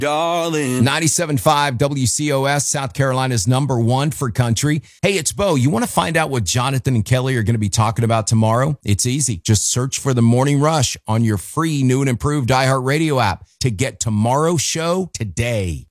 darling. 97.5 WCOS, South Carolina's #1 for country. Hey, it's Bo. You want to find out what Jonathan and Kelly are going to be talking about tomorrow? It's easy. Just search for The Morning Rush on your free new and improved iHeartRadio app to get tomorrow's show today.